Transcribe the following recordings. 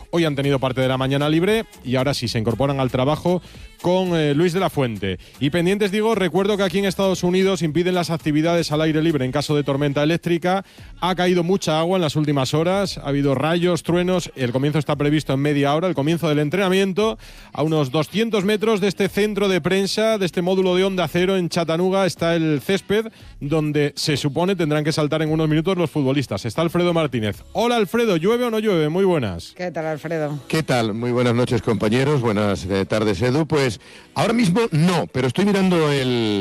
Hoy han tenido parte de la mañana libre y ahora sí se incorporan al trabajo con Luis de la Fuente. Y pendientes, digo, recuerdo que aquí en Estados Unidos impiden las actividades al aire libre en caso de tormenta eléctrica. Ha caído mucha agua en las últimas horas, ha habido rayos, truenos. El comienzo está previsto en media hora, el comienzo del entrenamiento. A unos 200 metros de este centro de prensa, de este módulo de Onda Cero en Chattanooga, está el césped donde se supone tendrán que saltar en unos minutos los futbolistas. Está Alfredo Martínez. Hola Alfredo, ¿llueve o no llueve? Muy buenas. ¿Qué tal, Alfredo? ¿Qué tal? Muy buenas noches, compañeros. Buenas tardes, Edu. Pues ahora mismo no, pero estoy mirando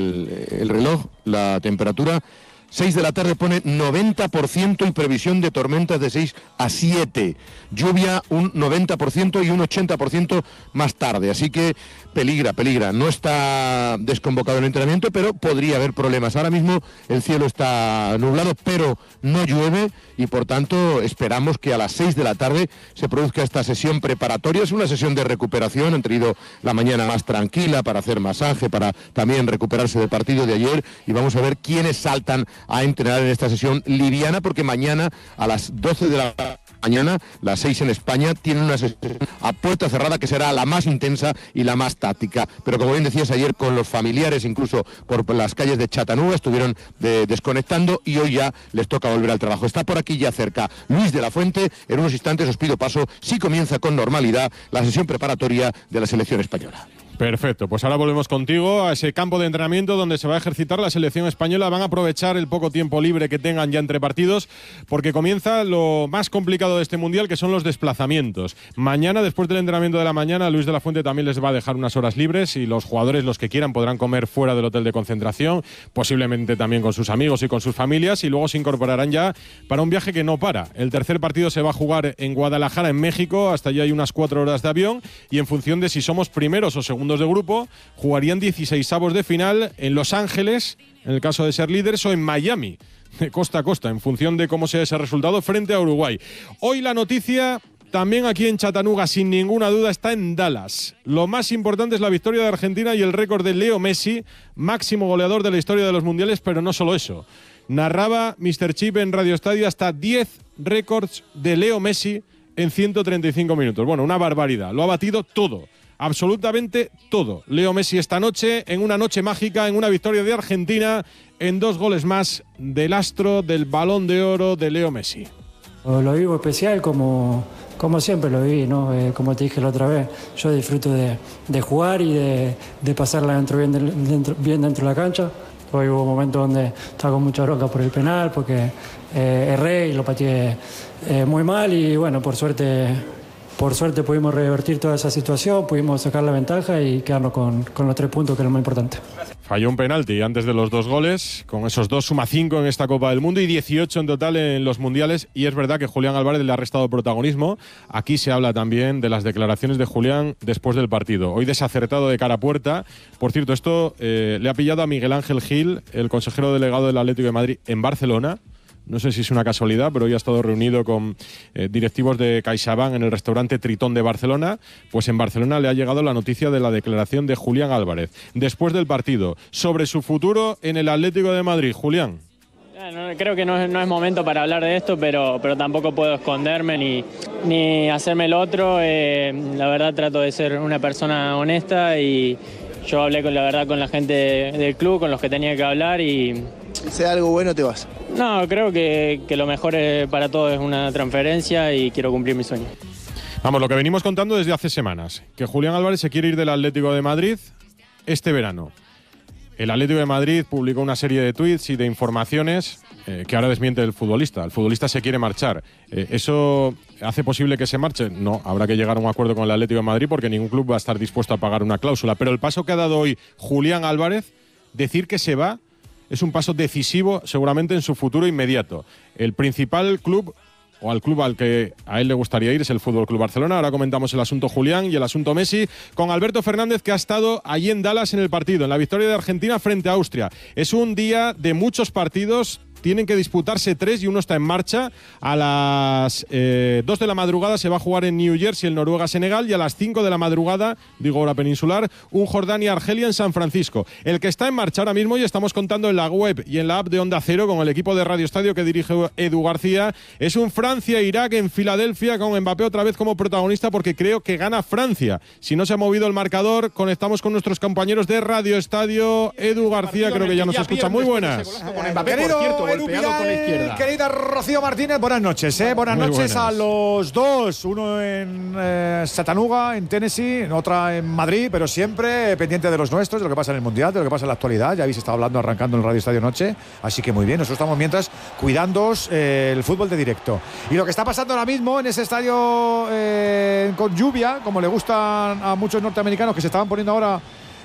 el reloj, la temperatura. 6 de la tarde pone 90% y previsión de tormentas de 6 a 7. Lluvia un 90% y un 80% más tarde. Así que peligra. No está desconvocado el entrenamiento, pero podría haber problemas. Ahora mismo el cielo está nublado, pero no llueve y por tanto esperamos que a las 6 de la tarde se produzca esta sesión preparatoria. Es una sesión de recuperación. Han tenido la mañana más tranquila para hacer masaje, para también recuperarse del partido de ayer y vamos a ver quiénes saltan a entrenar en esta sesión liviana, porque mañana a las 12 de la mañana, las 6 en España, tienen una sesión a puerta cerrada que será la más intensa y la más táctica. Pero como bien decías ayer, con los familiares, incluso por las calles de Chattanooga, estuvieron desconectando y hoy ya les toca volver al trabajo. Está por aquí ya cerca Luis de la Fuente. En unos instantes os pido paso, si comienza con normalidad la sesión preparatoria de la selección española. Perfecto, pues ahora volvemos contigo a ese campo de entrenamiento donde se va a ejercitar la selección española. Van a aprovechar el poco tiempo libre que tengan ya entre partidos, porque comienza lo más complicado de este Mundial, que son los desplazamientos. Mañana, después del entrenamiento de la mañana, Luis de la Fuente también les va a dejar unas horas libres y los jugadores, los que quieran, podrán comer fuera del hotel de concentración, posiblemente también con sus amigos y con sus familias, y luego se incorporarán ya para un viaje que no para. El tercer partido se va a jugar en Guadalajara, en México. Hasta allá hay unas 4 horas de avión y en función de si somos primeros o segundos de grupo, jugarían 16avos de final en Los Ángeles, en el caso de ser líderes, o en Miami, de costa a costa, en función de cómo sea ese resultado frente a Uruguay. Hoy la noticia, también aquí en Chattanooga, sin ninguna duda, está en Dallas. Lo más importante es la victoria de Argentina y el récord de Leo Messi, máximo goleador de la historia de los mundiales, pero no solo eso. Narraba Mr. Chip en Radio Estadio hasta 10 récords de Leo Messi en 135 minutos. Bueno, una barbaridad. Lo ha batido todo. Absolutamente todo. Leo Messi esta noche, en una noche mágica, en una victoria de Argentina, en 2 goles más del astro del Balón de Oro de Leo Messi. Lo vivo especial como siempre lo viví, ¿no? Como te dije la otra vez, yo disfruto de jugar y de pasarla bien dentro de la cancha. Hoy hubo momentos donde estaba con mucha bronca por el penal, porque erré y lo pateé muy mal y bueno, por suerte pudimos revertir toda esa situación, pudimos sacar la ventaja y quedarnos con los 3 puntos, que es lo más importante. Falló un penalti antes de los 2 goles, con esos 2 suma 5 en esta Copa del Mundo y 18 en total en los mundiales. Y es verdad que Julián Álvarez le ha restado protagonismo. Aquí se habla también de las declaraciones de Julián después del partido. Hoy desacertado de cara a puerta. Por cierto, esto le ha pillado a Miguel Ángel Gil, el consejero delegado del Atlético de Madrid, en Barcelona. No sé si es una casualidad, pero hoy ha estado reunido con directivos de CaixaBank en el restaurante Tritón de Barcelona. Pues en Barcelona le ha llegado la noticia de la declaración de Julián Álvarez después del partido sobre su futuro en el Atlético de Madrid. Julián. Creo que no es momento para hablar de esto, pero tampoco puedo esconderme ni hacerme el otro. La verdad trato de ser una persona honesta y yo hablé con la gente del club, con los que tenía que hablar y... Si sea algo bueno, te vas. No, creo que lo mejor para todos es una transferencia y quiero cumplir mi sueño. Vamos, lo que venimos contando desde hace semanas, que Julián Álvarez se quiere ir del Atlético de Madrid este verano. El Atlético de Madrid publicó una serie de tweets y de informaciones que ahora desmiente el futbolista. El futbolista se quiere marchar. ¿Eso hace posible que se marche? No, habrá que llegar a un acuerdo con el Atlético de Madrid porque ningún club va a estar dispuesto a pagar una cláusula. Pero el paso que ha dado hoy Julián Álvarez, decir que se va, es un paso decisivo seguramente en su futuro inmediato. El principal club, o al club al que a él le gustaría ir, es el Fútbol Club Barcelona. Ahora comentamos el asunto Julián y el asunto Messi con Alberto Fernández, que ha estado allí en Dallas en el partido, en la victoria de Argentina frente a Austria. Es un día de muchos partidos, tienen que disputarse 3 y uno está en marcha. A las 2 de la madrugada se va a jugar en New Jersey el Noruega-Senegal y a las 5 de la madrugada, digo hora peninsular, un Jordania-Argelia en San Francisco. El que está en marcha ahora mismo, y estamos contando en la web y en la app de Onda Cero con el equipo de Radio Estadio que dirige Edu García, es un Francia-Irak en Filadelfia con Mbappé otra vez como protagonista, porque creo que gana Francia. Si no se ha movido el marcador, conectamos con nuestros compañeros de Radio Estadio. Edu García, creo que ya nos escucha. Muy buenas. Querido Edu Vidal, querida Rocío Martínez, buenas noches. Buenas noches a los dos. Uno en Chattanooga, en Tennessee, otra en Madrid, pero siempre pendiente de los nuestros, de lo que pasa en el Mundial, de lo que pasa en la actualidad. Ya habéis estado hablando, arrancando en el Radio Estadio Noche, así que muy bien. Nosotros estamos mientras cuidándoos el fútbol de directo. Y lo que está pasando ahora mismo en ese estadio con lluvia, como le gustan a muchos norteamericanos que se estaban poniendo ahora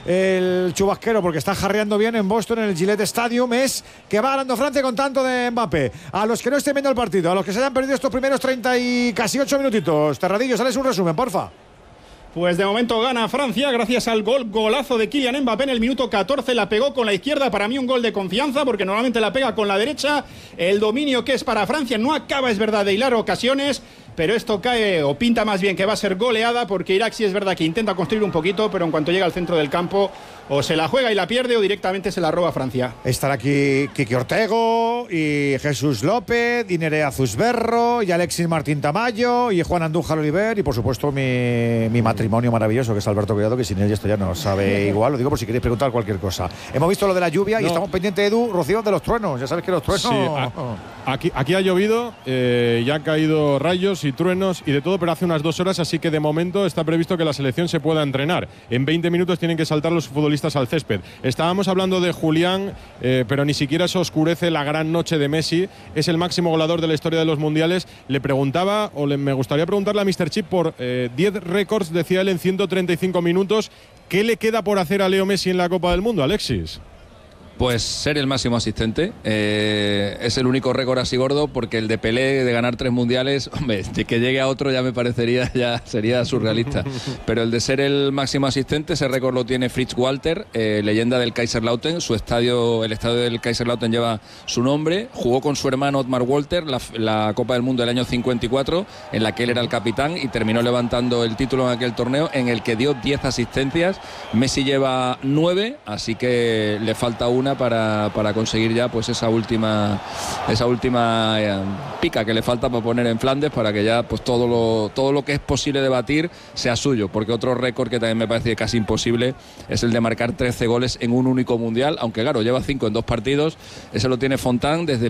el chubasquero porque está jarreando bien en Boston, en el Gillette Stadium, es que va ganando Francia con tanto de Mbappé. A los que no estén viendo el partido, a los que se hayan perdido estos primeros 30 y casi 8 minutitos, Terradillo, sales un resumen, porfa. Pues de momento gana Francia gracias al golazo de Kylian Mbappé en el minuto 14, la pegó con la izquierda, para mí un gol de confianza porque normalmente la pega con la derecha. El dominio que es para Francia no acaba, es verdad, de hilar ocasiones, pero esto cae o pinta más bien que va a ser goleada, porque Irak sí es verdad que intenta construir un poquito, pero en cuanto llega al centro del campo o se la juega y la pierde o directamente se la roba Francia. Estará aquí Kiki Ortego y Jesús López y Nerea Zusberro y Alexis Martín Tamayo y Juan Andújar Oliver y por supuesto mi matrimonio maravilloso que es Alberto Collado, que sin él esto ya no sabe igual, lo digo por si queréis preguntar cualquier cosa. Hemos visto lo de la lluvia y estamos pendientes, Edu, Rocío, de los truenos. Ya sabes que los truenos... Sí, aquí ha llovido, ya han caído rayos y truenos y de todo, pero hace unas 2 horas, así que de momento está previsto que la selección se pueda entrenar. En 20 minutos tienen que saltar los futbolistas al césped. Estábamos hablando de Julián, pero ni siquiera se oscurece la gran noche de Messi. Es el máximo goleador de la historia de los mundiales. Le preguntaba, me gustaría preguntarle a Mr. Chip por 10 récords, decía él, en 135 minutos. ¿Qué le queda por hacer a Leo Messi en la Copa del Mundo, Alexis? Pues ser el máximo asistente. Es el único récord así gordo, porque el de Pelé de ganar 3 mundiales, hombre, de que llegue a otro ya me parecería, ya sería surrealista. Pero el de ser el máximo asistente, ese récord lo tiene Fritz Walter, leyenda del Kaiserslautern. El estadio del Kaiserslautern lleva su nombre. Jugó con su hermano Otmar Walter la Copa del Mundo del año 54, en la que él era el capitán, y terminó levantando el título en aquel torneo, en el que dio 10 asistencias. Messi lleva 9, así que le falta una para conseguir ya pues esa última pica que le falta para poner en Flandes, para que ya pues todo lo que es posible de batir sea suyo, porque otro récord que también me parece casi imposible es el de marcar 13 goles en un único mundial, aunque claro, lleva 5 en 2 partidos. Ese lo tiene Fontán desde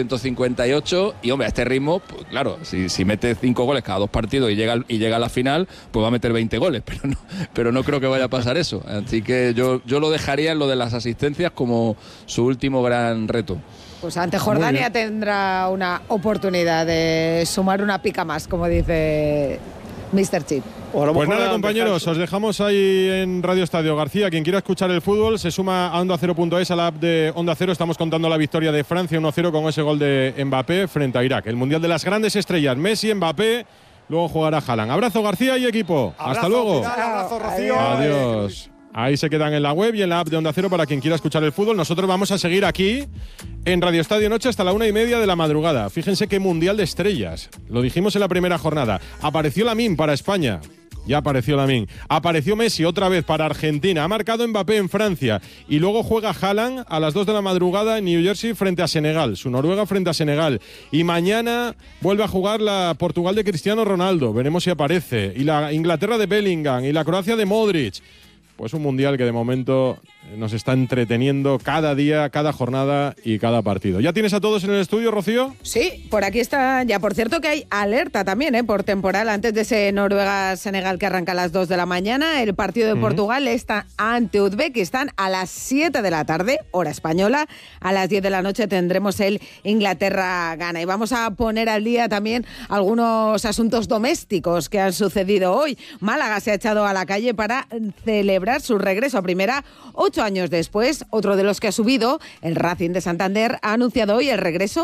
1958 y hombre, a este ritmo, pues, claro, si mete 5 goles cada 2 partidos y llega a la final, pues va a meter 20 goles, pero no creo que vaya a pasar eso. Así que yo lo dejaría en lo de las asistencias como su último gran reto. Pues ante Jordania tendrá una oportunidad de sumar una pica más, como dice Mr. Chip. Pues nada, compañeros, os dejamos ahí en Radio Estadio. García, quien quiera escuchar el fútbol, se suma a OndaCero.es, a la app de Onda Cero. Estamos contando la victoria de Francia 1-0 con ese gol de Mbappé frente a Irak. El Mundial de las grandes estrellas, Messi, Mbappé, luego jugará Haaland. Abrazo, García y equipo. Hasta luego. Abrazo, Rocío. Adiós. Ahí se quedan en la web y en la app de Onda Cero para quien quiera escuchar el fútbol. Nosotros vamos a seguir aquí en Radio Estadio Noche hasta la 1:30 de la madrugada. Fíjense qué mundial de estrellas. Lo dijimos en la primera jornada. Apareció Lamine para España. Ya apareció Lamine. Apareció Messi otra vez para Argentina. Ha marcado Mbappé en Francia. Y luego juega Haaland a las 2 de la madrugada en New Jersey frente a Senegal. Su Noruega frente a Senegal. Y mañana vuelve a jugar la Portugal de Cristiano Ronaldo. Veremos si aparece. Y la Inglaterra de Bellingham. Y la Croacia de Modric. Pues un mundial que de momento nos está entreteniendo cada día, cada jornada y cada partido. ¿Ya tienes a todos en el estudio, Rocío? Sí, por aquí está ya. Por cierto que hay alerta también por temporal antes de ese Noruega-Senegal que arranca a las 2 de la mañana. El partido de Portugal está ante Uzbekistán a las 7 de la tarde, hora española. A las 10 de la noche tendremos el Inglaterra-Ghana. Y vamos a poner al día también algunos asuntos domésticos que han sucedido hoy. Málaga se ha echado a la calle para celebrar su regreso a primera 8 años después. Otro de los que ha subido, el Racing de Santander, ha anunciado hoy el regreso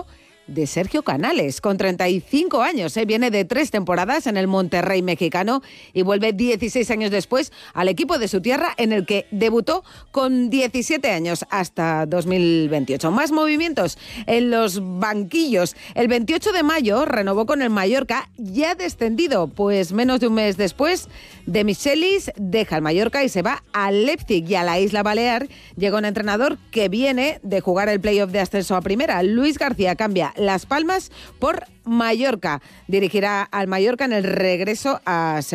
de Sergio Canales, con 35 años. Viene de 3 temporadas en el Monterrey mexicano y vuelve 16 años después al equipo de su tierra, en el que debutó con 17 años hasta 2028. Más movimientos en los banquillos. El 28 de mayo renovó con el Mallorca, ya descendido, pues menos de un mes después de Michelis deja el Mallorca y se va al Leipzig. Y a la Isla Balear llega un entrenador que viene de jugar el playoff de ascenso a primera. Luis García cambia Las Palmas por Mallorca. Dirigirá al Mallorca en el regreso a